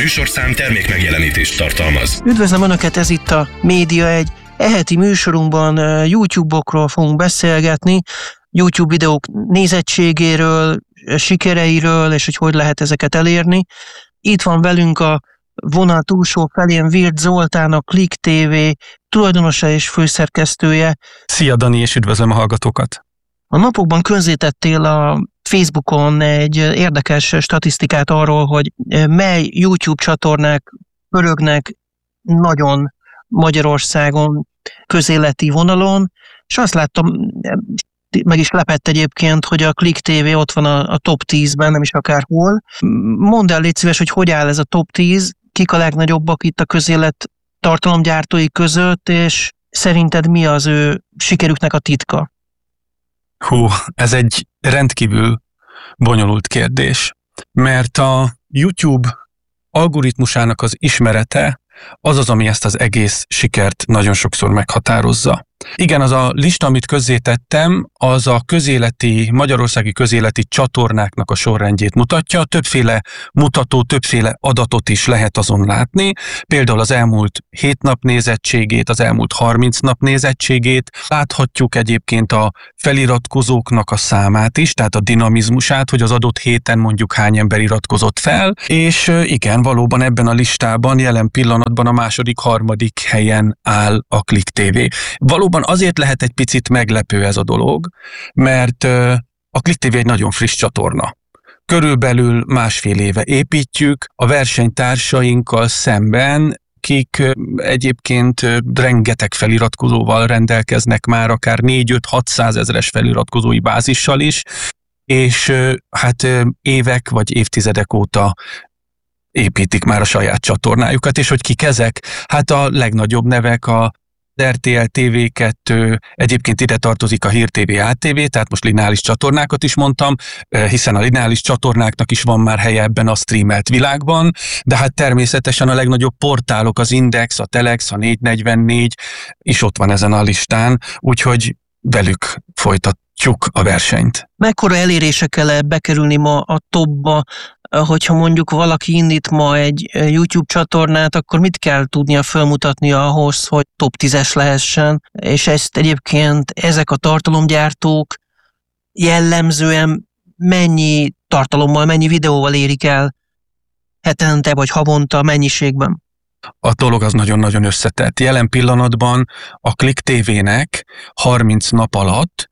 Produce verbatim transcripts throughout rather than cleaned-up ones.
műsorszám termékmegjelenítést tartalmaz. Üdvözlöm Önöket, ez itt a Média egy. E heti műsorunkban YouTube-okról fogunk beszélgetni, YouTube videók nézettségéről, sikereiről, és hogy hogy lehet ezeket elérni. Itt van velünk a vonal túlsó felén Wirth Zoltán, a Click té vé tulajdonosa és főszerkesztője. Szia Dani, és üdvözlöm a hallgatókat! A napokban közzétettél a Facebookon egy érdekes statisztikát arról, hogy mely YouTube csatornák pörögnek nagyon Magyarországon közéleti vonalon, és azt láttam, meg is lepett egyébként, hogy a Click té vé ott van a, a top tízben, nem is akárhol. Mondd el, légy szíves, hogy hogy áll ez a top tíz, kik a legnagyobbak itt a közélet tartalomgyártói között, és szerinted mi az ő sikerüknek a titka? Hú, ez egy rendkívül bonyolult kérdés, mert a YouTube algoritmusának az ismerete az az, ami ezt az egész sikert nagyon sokszor meghatározza. Igen, az a lista, amit közzétettem, az a közéleti, magyarországi közéleti csatornáknak a sorrendjét mutatja. Többféle mutató, többféle adatot is lehet azon látni. Például az elmúlt hét nap nézettségét, az elmúlt harminc nap nézettségét. Láthatjuk egyébként a feliratkozóknak a számát is, tehát a dinamizmusát, hogy az adott héten mondjuk hány ember iratkozott fel. És igen, valóban ebben a listában jelen pillanatban a második, harmadik helyen áll a Click té vé. Valóban azért lehet egy picit meglepő ez a dolog, mert a Click té vé egy nagyon friss csatorna. Körülbelül másfél éve építjük, a versenytársainkkal szemben, kik egyébként rengeteg feliratkozóval rendelkeznek már, akár négy-öt-hatszáz ezres feliratkozói bázissal is, és hát évek vagy évtizedek óta építik már a saját csatornájukat, és hogy kik ezek? Hát a legnagyobb nevek a er té el, té vé kettő, egyébként ide tartozik a Hír té vé, á té vé, tehát most lineáris csatornákat is mondtam, hiszen a lineáris csatornáknak is van már helye ebben a streamelt világban, de hát természetesen a legnagyobb portálok, az Index, a Telex, a négyszáznegyvennégy is ott van ezen a listán, úgyhogy velük folytatjuk a versenyt. Mekkora elérésekkel bekerülni ma a topba, hogyha mondjuk valaki indít ma egy YouTube csatornát, akkor mit kell tudnia felmutatnia ahhoz, hogy top tízes lehessen, és ezt egyébként ezek a tartalomgyártók jellemzően mennyi tartalommal, mennyi videóval érik el hetente vagy havonta mennyiségben? A dolog az nagyon-nagyon összetett. Jelen pillanatban a Click té vének harminc nap alatt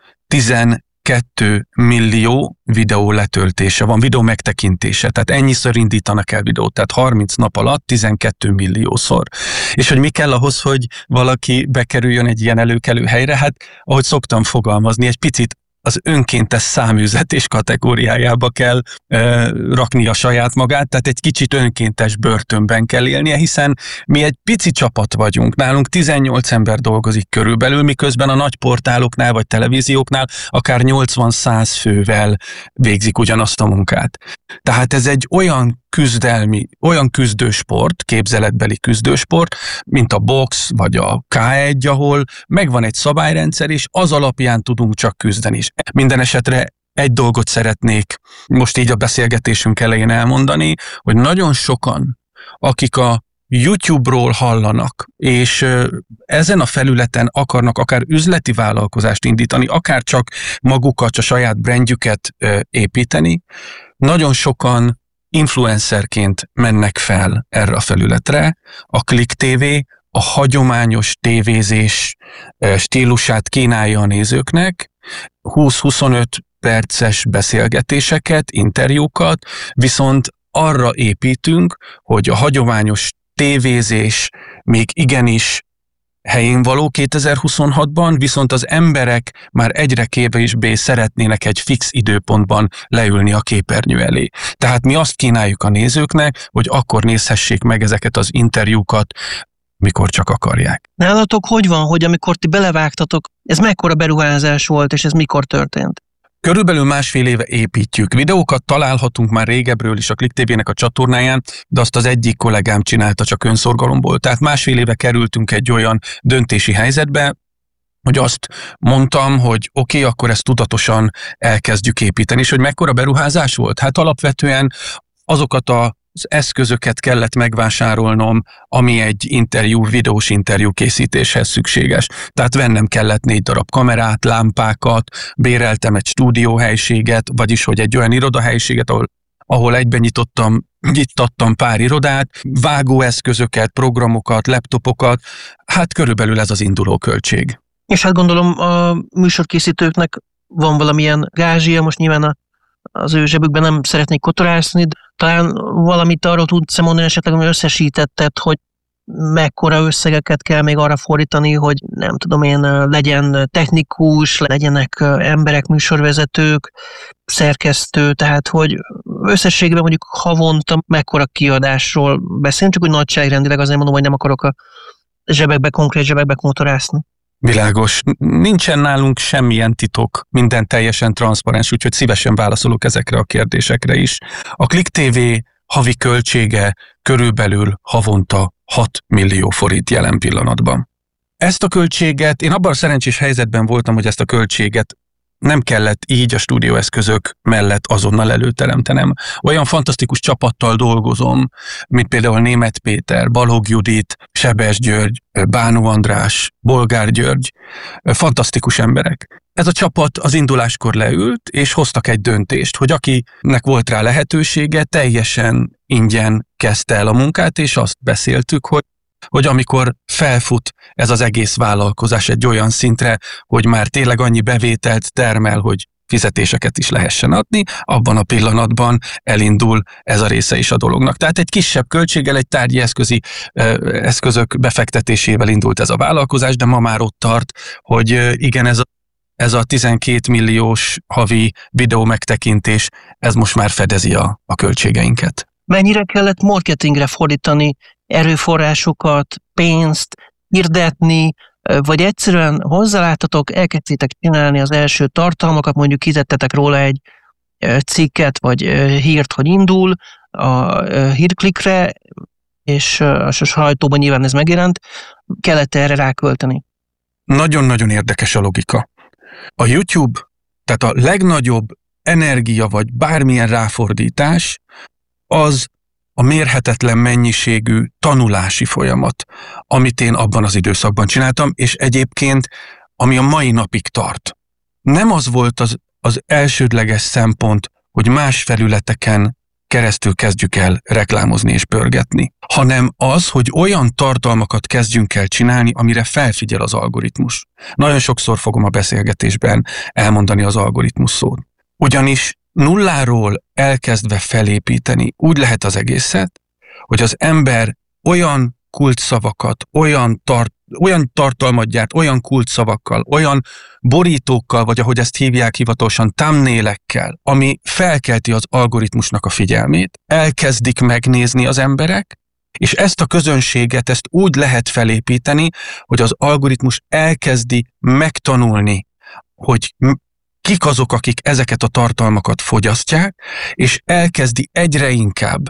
tizenkettő millió videó letöltése van, videó megtekintése, tehát ennyiszor indítanak el videót, tehát harminc nap alatt tizenkettő milliószor. És hogy mi kell ahhoz, hogy valaki bekerüljön egy ilyen előkelő helyre? Hát, ahogy szoktam fogalmazni, egy picit az önkéntes száműzetés kategóriájába kell e, rakni a saját magát, tehát egy kicsit önkéntes börtönben kell élnie, hiszen mi egy pici csapat vagyunk, nálunk tizennyolc ember dolgozik körülbelül, miközben a nagy portáloknál vagy televízióknál akár nyolcvan-száz fővel végzik ugyanazt a munkát. Tehát ez egy olyan küzdelmi, olyan küzdősport, képzeletbeli küzdősport, mint a box vagy a ká egy, ahol megvan egy szabályrendszer, és az alapján tudunk csak küzdeni is. Minden esetre egy dolgot szeretnék most így a beszélgetésünk elején elmondani, hogy nagyon sokan, akik a YouTube-ról hallanak, és ezen a felületen akarnak akár üzleti vállalkozást indítani, akár csak magukat, a saját brandjüket építeni, nagyon sokan influencerként mennek fel erre a felületre. A Click té vé a hagyományos tévézés stílusát kínálja a nézőknek, húsz-huszonöt perces beszélgetéseket, interjúkat, viszont arra építünk, hogy a hagyományos tévézés még igenis helyén való kétezer-huszonhatban, viszont az emberek már egyre kevésbé szeretnének egy fix időpontban leülni a képernyő elé. Tehát mi azt kínáljuk a nézőknek, hogy akkor nézhessék meg ezeket az interjúkat, mikor csak akarják. Nálatok hogy van, hogy amikor ti belevágtatok, ez mekkora beruházás volt, és ez mikor történt? Körülbelül másfél éve építjük. Videókat találhatunk már régebről is a Click té vének a csatornáján, de azt az egyik kollégám csinálta csak önszorgalomból. Tehát másfél éve kerültünk egy olyan döntési helyzetbe, hogy azt mondtam, hogy oké, okay, akkor ezt tudatosan elkezdjük építeni. És hogy mekkora beruházás volt? Hát alapvetően azokat a az eszközöket kellett megvásárolnom, ami egy interjú, videós interjú készítéshez szükséges. Tehát vennem kellett négy darab kamerát, lámpákat, béreltem egy stúdióhelyiséget, vagyis hogy egy olyan irodahelyiséget, ahol, ahol egyben nyitottam, nyitottam pár irodát, vágóeszközöket, programokat, laptopokat, hát körülbelül ez az induló költség. És hát gondolom a műsorkészítőknek van valamilyen gázsia, most nyilván a, az ő zsebükben nem szeretnék kotorászni, de talán valamit arról tudsz mondani esetleg, ami összesítetted, hogy mekkora összegeket kell még arra fordítani, hogy nem tudom én, legyen technikus, legyenek emberek, műsorvezetők, szerkesztő, tehát hogy összességében mondjuk havonta mekkora kiadásról beszélünk, csak úgy nagyságrendileg azért mondom, hogy nem akarok a zsebekbe, konkrét zsebekbe kotorászni. Világos. Nincsen nálunk semmilyen titok, minden teljesen transzparens, úgyhogy szívesen válaszolok ezekre a kérdésekre is. A Klik té vé havi költsége körülbelül havonta hat millió forint jelen pillanatban. Ezt a költséget, én abban a szerencsés helyzetben voltam, hogy ezt a költséget nem kellett így a stúdióeszközök mellett azonnal előteremtenem. Olyan fantasztikus csapattal dolgozom, mint például Németh Péter, Balogh Judit, Sebes György, Bánó András, Bolgár György, fantasztikus emberek. Ez a csapat az induláskor leült, és hoztak egy döntést, hogy akinek volt rá lehetősége, teljesen ingyen kezdte el a munkát, és azt beszéltük, hogy hogy amikor felfut ez az egész vállalkozás egy olyan szintre, hogy már tényleg annyi bevételt termel, hogy fizetéseket is lehessen adni, abban a pillanatban elindul ez a része is a dolognak. Tehát egy kisebb költséggel, egy tárgyi eszközi, eszközök befektetésével indult ez a vállalkozás, de ma már ott tart, hogy igen, ez a, ez a tizenkét milliós havi videó megtekintés, ez most már fedezi a, a költségeinket. Mennyire kellett marketingre fordítani erőforrásokat, pénzt, hirdetni, vagy egyszerűen hozzáláttatok, elkezdtétek csinálni az első tartalmakat, mondjuk kitettetek róla egy cikket, vagy hírt, hogy indul a hírklikre, és a sajtóban nyilván ez megjelent, kellett erre rákölteni? Nagyon-nagyon érdekes a logika. A YouTube, tehát a legnagyobb energia, vagy bármilyen ráfordítás, az a mérhetetlen mennyiségű tanulási folyamat, amit én abban az időszakban csináltam, és egyébként, ami a mai napig tart. Nem az volt az, az elsődleges szempont, hogy más felületeken keresztül kezdjük el reklámozni és pörgetni, hanem az, hogy olyan tartalmakat kezdjünk el csinálni, amire felfigyel az algoritmus. Nagyon sokszor fogom a beszélgetésben elmondani az algoritmus szót. Ugyanis nulláról elkezdve felépíteni úgy lehet az egészet, hogy az ember olyan kulcsszavakat, olyan, tart, olyan tartalmat gyárt, olyan kulcsszavakkal, olyan borítókkal, vagy ahogy ezt hívják hivatalosan, thumbnailekkel, ami felkelti az algoritmusnak a figyelmét, elkezdik megnézni az emberek, és ezt a közönséget, ezt úgy lehet felépíteni, hogy az algoritmus elkezdi megtanulni, hogy kik azok, akik ezeket a tartalmakat fogyasztják, és elkezdi egyre inkább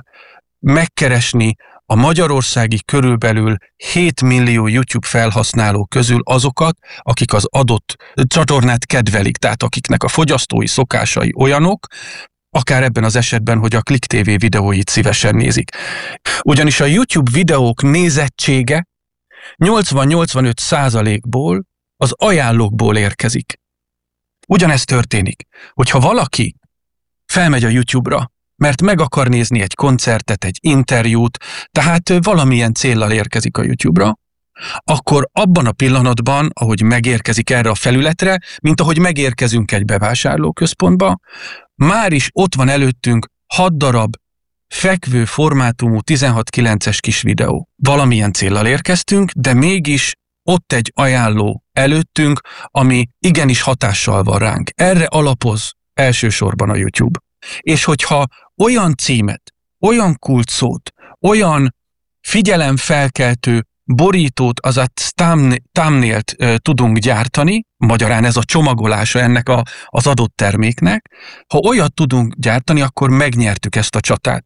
megkeresni a magyarországi körülbelül hét millió YouTube felhasználó közül azokat, akik az adott csatornát kedvelik, tehát akiknek a fogyasztói szokásai olyanok, akár ebben az esetben, hogy a Klik té vé videóit szívesen nézik. Ugyanis a YouTube videók nézettsége nyolcvan-nyolcvanöt százalékból az ajánlókból érkezik. Ugyanezt történik, hogyha valaki felmegy a YouTube-ra, mert meg akar nézni egy koncertet, egy interjút, tehát valamilyen céllal érkezik a YouTube-ra, akkor abban a pillanatban, ahogy megérkezik erre a felületre, mint ahogy megérkezünk egy bevásárlóközpontba, már is ott van előttünk hat darab fekvő formátumú tizenhat kilences kis videó. Valamilyen céllal érkeztünk, de mégis ott egy ajánló előttünk, ami igenis hatással van ránk. Erre alapoz elsősorban a YouTube. És hogyha olyan címet, olyan kulcsszót, olyan figyelemfelkeltő borítót, azaz thumbnailt tudunk gyártani, magyarán ez a csomagolása ennek a, az adott terméknek, ha olyat tudunk gyártani, akkor megnyertük ezt a csatát.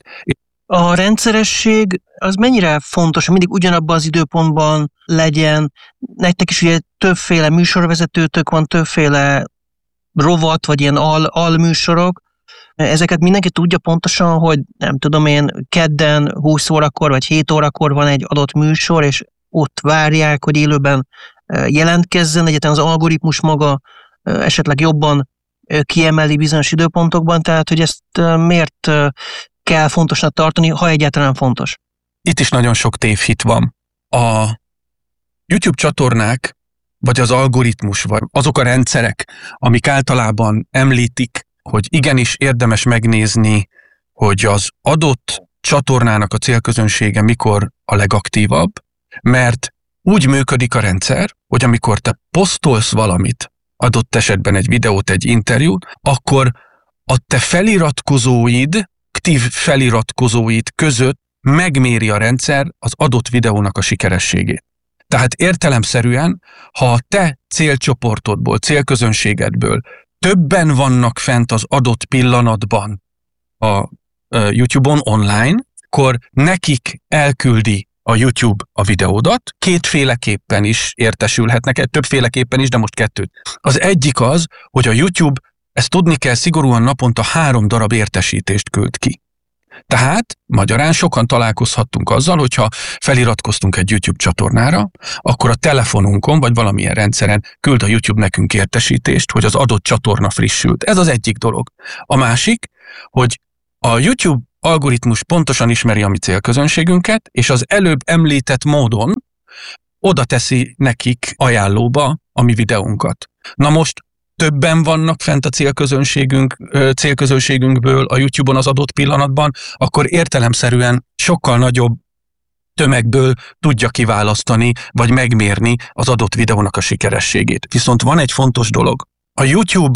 A rendszeresség az mennyire fontos, hogy mindig ugyanabban az időpontban legyen? Nektek is ugye többféle műsorvezetőtök van, többféle rovat, vagy ilyen al, alműsorok. Ezeket mindenki tudja pontosan, hogy nem tudom én, kedden húsz órakor vagy hét órakor van egy adott műsor, és ott várják, hogy élőben jelentkezzen, egyáltalán az algoritmus maga esetleg jobban kiemeli bizonyos időpontokban, tehát hogy ezt miért kell fontosnak tartani, ha egyáltalán fontos? Itt is nagyon sok tévhit van. A YouTube csatornák, vagy az algoritmus, vagy azok a rendszerek, amik általában említik, hogy igenis érdemes megnézni, hogy az adott csatornának a célközönsége mikor a legaktívabb, mert úgy működik a rendszer, hogy amikor te posztolsz valamit, adott esetben egy videót, egy interjút, akkor a te feliratkozóid, aktív feliratkozóid között megméri a rendszer az adott videónak a sikerességét. Tehát értelemszerűen, ha a te célcsoportodból, célközönségedből többen vannak fent az adott pillanatban a YouTube-on online, akkor nekik elküldi a YouTube a videódat, kétféleképpen is értesülhetnek, többféleképpen is, de most kettőt. Az egyik az, hogy a YouTube, ezt tudni kell, szigorúan naponta három darab értesítést küld ki. Tehát magyarán sokan találkozhattunk azzal, hogyha feliratkoztunk egy YouTube csatornára, akkor a telefonunkon vagy valamilyen rendszeren küld a YouTube nekünk értesítést, hogy az adott csatorna frissült. Ez az egyik dolog. A másik, hogy a YouTube algoritmus pontosan ismeri a mi célközönségünket, és az előbb említett módon oda teszi nekik ajánlóba a mi videónkat. Na most többen vannak fent a célközönségünk, célközönségünkből a YouTube-on az adott pillanatban, akkor értelemszerűen sokkal nagyobb tömegből tudja kiválasztani, vagy megmérni az adott videónak a sikerességét. Viszont van egy fontos dolog. A YouTube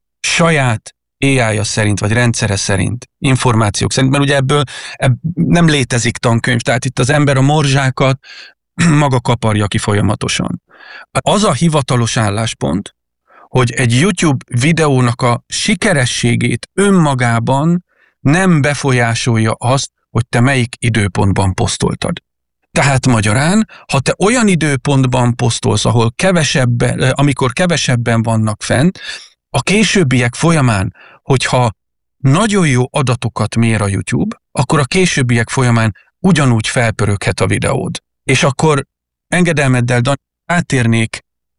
saját á í-ja szerint, vagy rendszere szerint, információk szerint, mert ugye ebből, ebből nem létezik tankönyv, tehát itt az ember a morzsákat maga kaparja ki folyamatosan. Az a hivatalos álláspont, hogy egy YouTube videónak a sikerességét önmagában nem befolyásolja azt, hogy te melyik időpontban posztoltad. Tehát magyarán, ha te olyan időpontban posztolsz, ahol kevesebben, amikor kevesebben vannak fent, a későbbiek folyamán, hogyha nagyon jó adatokat mér a YouTube, akkor a későbbiek folyamán ugyanúgy felpöröghet a videód. És akkor engedelmeddel átérnék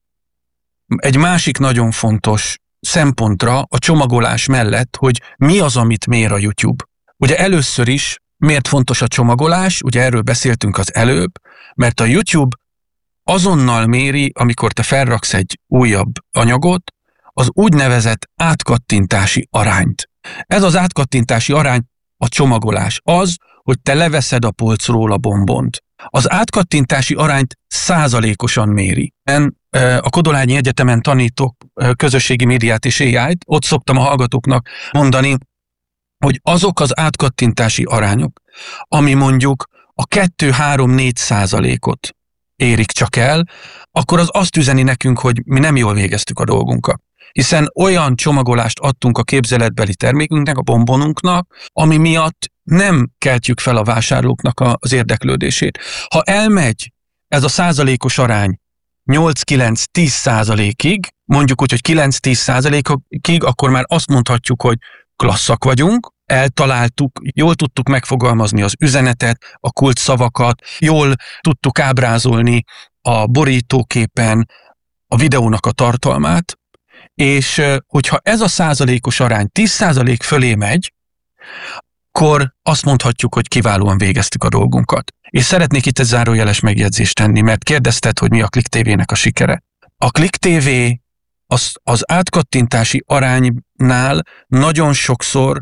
egy másik nagyon fontos szempontra a csomagolás mellett, hogy mi az, amit mér a YouTube. Ugye először is miért fontos a csomagolás, ugye erről beszéltünk az előbb, mert a YouTube azonnal méri, amikor te felraksz egy újabb anyagot, az úgynevezett átkattintási arányt. Ez az átkattintási arány a csomagolás. Az, hogy te leveszed a polcról a bombont. Az átkattintási arányt százalékosan méri. Én a Kodolányi Egyetemen tanítok közösségi médiát és á í-t, ott szoktam a hallgatóknak mondani, hogy azok az átkattintási arányok, ami mondjuk a kettő-három-négy százalékot érik csak el, akkor az azt üzeni nekünk, hogy mi nem jól végeztük a dolgunkat. Hiszen olyan csomagolást adtunk a képzeletbeli termékünknek, a bombonunknak, ami miatt nem keltjük fel a vásárlóknak az érdeklődését. Ha elmegy ez a százalékos arány nyolc-kilenc-tíz százalékig, mondjuk úgy, hogy kilenc-tíz százalékig, akkor már azt mondhatjuk, hogy klasszak vagyunk, eltaláltuk, jól tudtuk megfogalmazni az üzenetet, a kulcsszavakat, jól tudtuk ábrázolni a borítóképen a videónak a tartalmát, és hogyha ez a százalékos arány tíz százalék fölé megy, akkor azt mondhatjuk, hogy kiválóan végeztük a dolgunkat. És szeretnék itt egy zárójeles megjegyzést tenni, mert kérdezted, hogy mi a Klik té vének a sikere. A Klik té vé az, az átkattintási aránynál nagyon sokszor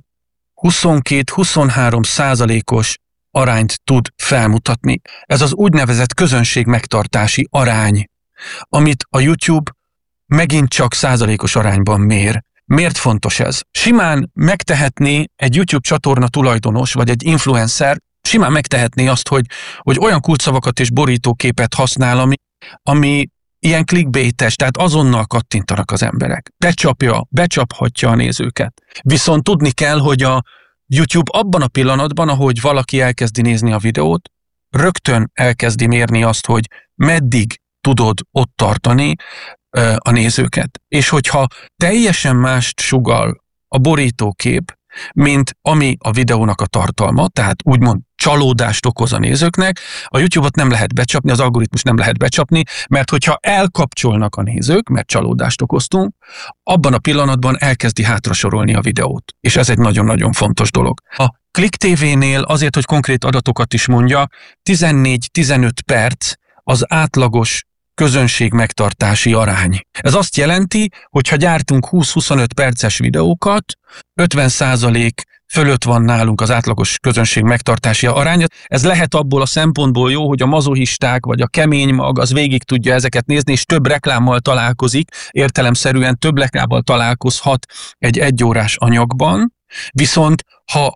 huszonkét-huszonhárom százalékos arányt tud felmutatni. Ez az úgynevezett közönség megtartási arány, amit a YouTube megint csak százalékos arányban mér. Miért fontos ez? Simán megtehetné egy YouTube csatorna tulajdonos, vagy egy influencer, simán megtehetné azt, hogy, hogy olyan kulcsszavakat és borítóképet használ, ami, ami ilyen clickbaites, tehát azonnal kattintanak az emberek. Becsapja, becsaphatja a nézőket. Viszont tudni kell, hogy a YouTube abban a pillanatban, ahogy valaki elkezdi nézni a videót, rögtön elkezdi mérni azt, hogy meddig tudod ott tartani a nézőket. És hogyha teljesen mást sugall a borítókép, mint ami a videónak a tartalma, tehát úgymond csalódást okoz a nézőknek. A YouTube-ot nem lehet becsapni, az algoritmus nem lehet becsapni, mert hogyha elkapcsolnak a nézők, mert csalódást okoztunk, abban a pillanatban elkezdi hátrasorolni a videót. És ez egy nagyon-nagyon fontos dolog. A Click té vé-nél azért, hogy konkrét adatokat is mondja, tizennégy-tizenöt perc az átlagos közönség megtartási arány. Ez azt jelenti, hogy ha gyártunk húsz-huszonöt perces videókat, ötven százalék fölött van nálunk az átlagos közönség megtartási aránya. Ez lehet abból a szempontból jó, hogy a mazohisták vagy a kemény mag az végig tudja ezeket nézni, és több reklámmal találkozik, értelemszerűen több reklámmal találkozhat egy egyórás anyagban, viszont ha,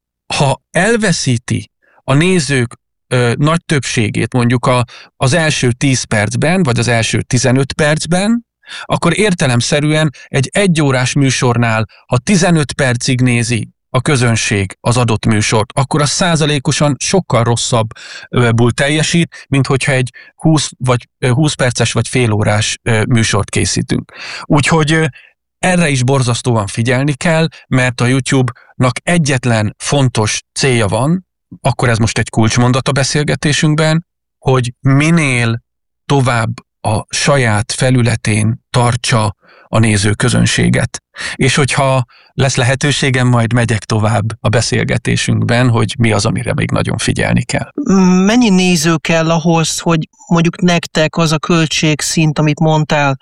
ha elveszíti a nézők ö, nagy többségét mondjuk a, az első tíz percben, vagy az első tizenöt percben, akkor értelemszerűen egy egyórás műsornál, ha tizenöt percig nézi a közönség az adott műsort, akkor az százalékosan sokkal rosszabbul teljesít, mint hogyha egy húsz, vagy húsz perces vagy félórás műsort készítünk. Úgyhogy erre is borzasztóan figyelni kell, mert a YouTube-nak egyetlen fontos célja van, akkor ez most egy kulcsmondat a beszélgetésünkben, hogy minél tovább a saját felületén tartsa a nézőközönséget. És hogyha lesz lehetőségem, majd megyek tovább a beszélgetésünkben, hogy mi az, amire még nagyon figyelni kell. Mennyi néző kell ahhoz, hogy mondjuk nektek az a költségszint, amit mondtál,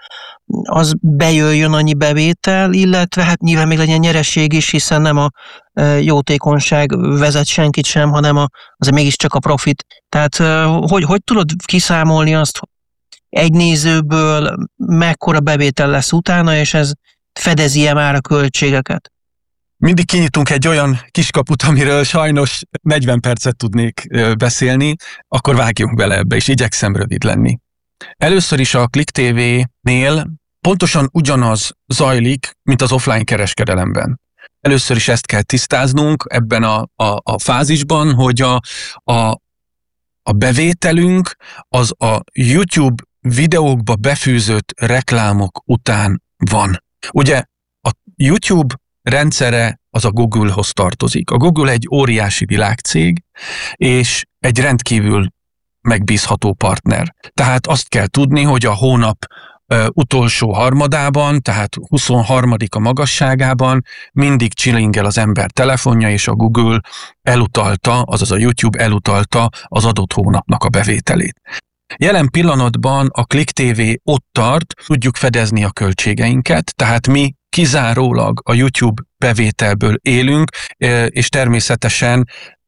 az bejöjjön annyi bevétel, illetve hát nyilván még legyen nyereség is, hiszen nem a jótékonyság vezet senkit sem, hanem a, azért mégiscsak a profit. Tehát hogy, hogy tudod kiszámolni azt, hogy egy nézőből mekkora bevétel lesz utána, és ez fedezi-e már a költségeket? Mindig kinyitunk egy olyan kiskaput, amiről sajnos negyven percet tudnék beszélni, akkor vágjunk bele ebbe, és igyekszem rövid lenni. Először is a Click té vé-nél pontosan ugyanaz zajlik, mint az offline kereskedelemben. Először is ezt kell tisztáznunk ebben a, a, a fázisban, hogy a, a, a bevételünk az a YouTube videókba befűzött reklámok után van. Ugye a YouTube rendszere az a Google-hoz tartozik. A Google egy óriási világcég, és egy rendkívül megbízható partner. Tehát azt kell tudni, hogy a hónap ö, utolsó harmadában, tehát huszonharmadik a magasságában mindig csillingel az ember telefonja, és a Google elutalta, azaz a YouTube elutalta az adott hónapnak a bevételét. Jelen pillanatban a Click té vé ott tart, tudjuk fedezni a költségeinket, tehát mi kizárólag a YouTube bevételből élünk, és természetesen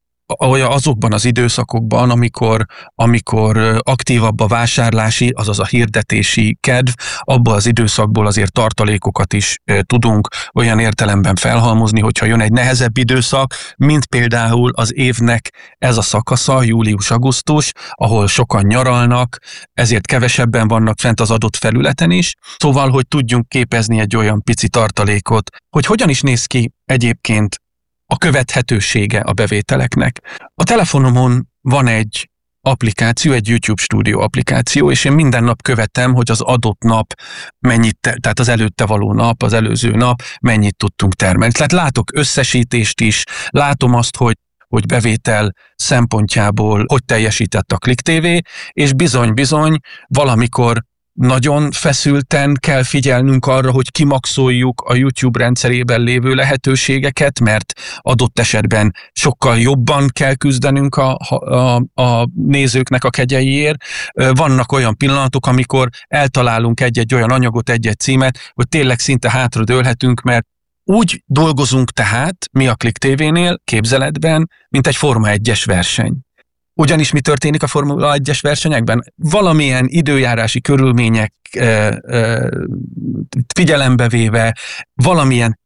azokban az időszakokban, amikor, amikor aktívabb a vásárlási, azaz a hirdetési kedv, abban az időszakból azért tartalékokat is tudunk olyan értelemben felhalmozni, hogyha jön egy nehezebb időszak, mint például az évnek ez a szakasza, július-augusztus, ahol sokan nyaralnak, ezért kevesebben vannak fent az adott felületen is, szóval, hogy tudjunk képezni egy olyan pici tartalékot, hogy hogyan is néz ki egyébként a követhetősége a bevételeknek. A telefonomon van egy applikáció, egy YouTube Studio applikáció, és én minden nap követem, hogy az adott nap mennyit, tehát az előtte való nap, az előző nap mennyit tudtunk termelni. Tehát látok összesítést is, látom azt, hogy hogy bevétel szempontjából hogy teljesített a Click té vé, és bizony-bizony valamikor nagyon feszülten kell figyelnünk arra, hogy kimaxoljuk a YouTube rendszerében lévő lehetőségeket, mert adott esetben sokkal jobban kell küzdenünk a, a, a nézőknek a kegyeiért. Vannak olyan pillanatok, amikor eltalálunk egy-egy olyan anyagot, egy-egy címet, hogy tényleg szinte hátradőlhetünk, mert úgy dolgozunk tehát, mi a Click té vé-nél, képzeletben, mint egy Forma egyes verseny. Ugyanis mi történik a Formula egyes versenyekben? Valamilyen időjárási körülmények e, e, figyelembe véve, valamilyen,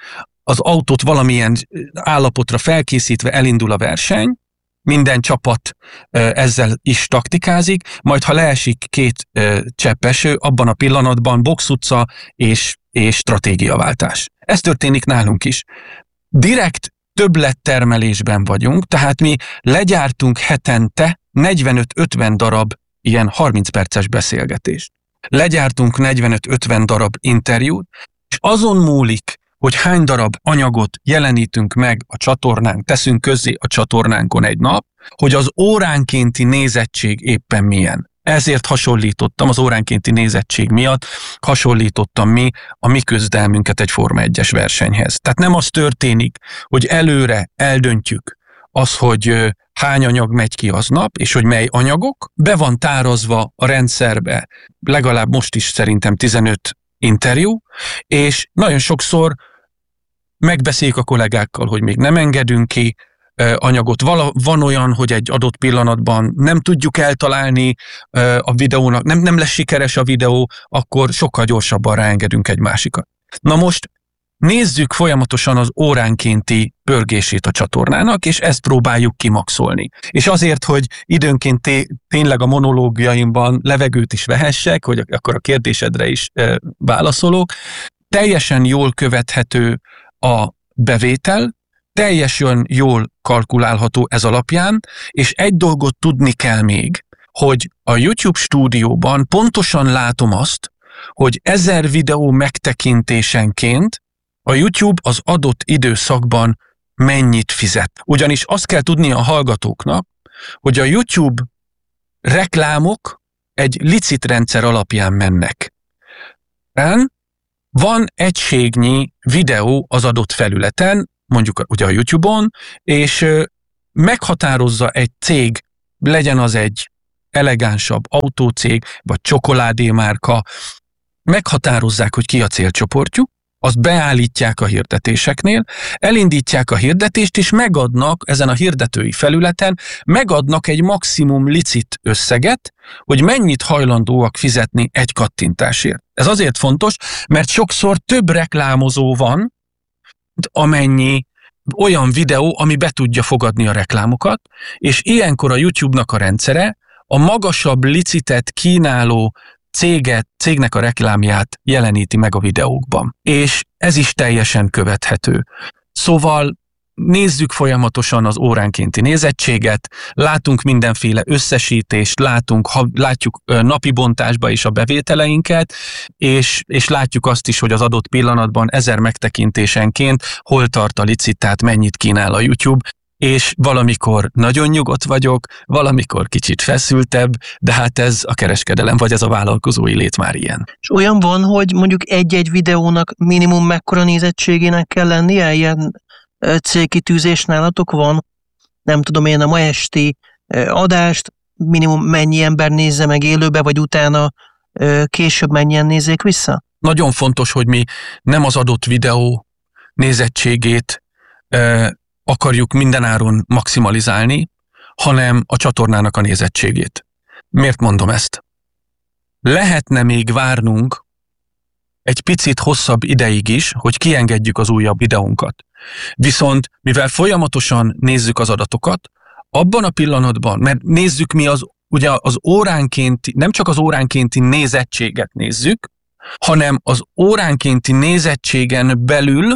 az autót valamilyen állapotra felkészítve elindul a verseny, minden csapat e, ezzel is taktikázik, majd ha leesik két e, csepp eső, abban a pillanatban boxutca és, és stratégiaváltás. Ez történik nálunk is. Direkt többlettermelésben vagyunk, tehát mi legyártunk hetente negyvenöt-ötven darab ilyen harminc perces beszélgetést. Legyártunk negyvenöt-ötven darab interjút, és azon múlik, hogy hány darab anyagot jelenítünk meg a csatornánk, teszünk közzé a csatornánkon egy nap, hogy az óránkénti nézettség éppen milyen. Ezért hasonlítottam, az óránkénti nézettség miatt hasonlítottam mi a mi küzdelmünket egy Forma egyes versenyhez. Tehát nem az történik, hogy előre eldöntjük az, hogy hány anyag megy ki aznap, és hogy mely anyagok, be van tárazva a rendszerbe, legalább most is szerintem tizenöt interjú, és nagyon sokszor megbeszéljük a kollégákkal, hogy még nem engedünk ki anyagot. Vala, van olyan, hogy egy adott pillanatban nem tudjuk eltalálni a videónak, nem, nem lesz sikeres a videó, akkor sokkal gyorsabban ráengedünk egy másikat. Na most nézzük folyamatosan az óránkénti pörgését a csatornának, és ezt próbáljuk kimaxolni. És azért, hogy időnként té- tényleg a monológiaimban levegőt is vehessek, hogy akkor a kérdésedre is e, válaszolok, teljesen jól követhető a bevétel, teljesen jól kalkulálható ez alapján, és egy dolgot tudni kell még, hogy a YouTube stúdióban pontosan látom azt, hogy ezer videó megtekintésenként a YouTube az adott időszakban mennyit fizet. Ugyanis azt kell tudni a hallgatóknak, hogy a YouTube reklámok egy licitrendszer alapján mennek. Van egységnyi videó az adott felületen, mondjuk ugye a YouTube-on, és meghatározza egy cég, legyen az egy elegánsabb autócég, vagy csokoládémárka, meghatározzák, hogy ki a célcsoportjuk, azt beállítják a hirdetéseknél, elindítják a hirdetést, és megadnak ezen a hirdetői felületen, megadnak egy maximum licit összeget, hogy mennyit hajlandóak fizetni egy kattintásért. Ez azért fontos, mert sokszor több reklámozó van, amennyi olyan videó, ami be tudja fogadni a reklámokat, és ilyenkor a YouTube-nak a rendszere a magasabb licitet kínáló céget, cégnek a reklámját jeleníti meg a videókban. És ez is teljesen követhető. Szóval nézzük folyamatosan az óránkénti nézettséget, látunk mindenféle összesítést, látunk, ha, látjuk napi bontásba is a bevételeinket, és, és látjuk azt is, hogy az adott pillanatban ezer megtekintésenként hol tart a licitát, mennyit kínál a YouTube, és valamikor nagyon nyugodt vagyok, valamikor kicsit feszültebb, de hát ez a kereskedelem, vagy ez a vállalkozói lét már ilyen. És olyan van, hogy mondjuk egy-egy videónak minimum mekkora nézettségének kell lennie? Ilyen célkitűzés nálatok van? Nem tudom én, a ma esti adást minimum mennyi ember nézze meg élőbe, vagy utána később mennyien nézzék vissza? Nagyon fontos, hogy mi nem az adott videó nézettségét akarjuk mindenáron maximalizálni, hanem a csatornának a nézettségét. Miért mondom ezt? Lehetne még várnunk egy picit hosszabb ideig is, hogy kiengedjük az újabb videónkat. Viszont mivel folyamatosan nézzük az adatokat, abban a pillanatban, mert nézzük mi az, ugye az óránkénti, nem csak az óránkénti nézettséget nézzük, hanem az óránkénti nézettségen belül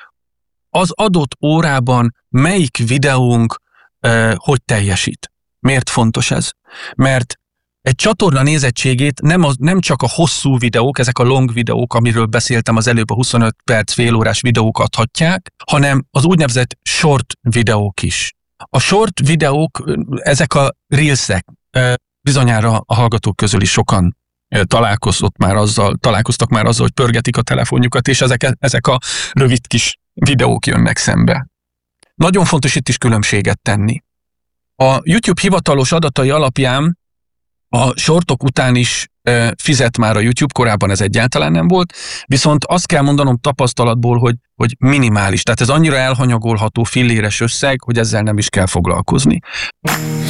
az adott órában melyik videónk uh, hogy teljesít. Miért fontos ez? Mert egy csatorna nézettségét nem, az, nem csak a hosszú videók, ezek a long videók, amiről beszéltem az előbb, a huszonöt perc, fél órás videók adhatják, hanem az úgynevezett short videók is. A short videók, ezek a reelsek, bizonyára a hallgatók közül is sokan találkozott már azzal, találkoztak már azzal, hogy pörgetik a telefonjukat, és ezek, ezek a rövid kis videók jönnek szembe. Nagyon fontos itt is különbséget tenni. A YouTube hivatalos adatai alapján a shortok után is e, fizet már a YouTube, korábban ez egyáltalán nem volt, viszont azt kell mondanom tapasztalatból, hogy, hogy minimális, tehát ez annyira elhanyagolható filléres összeg, hogy ezzel nem is kell foglalkozni.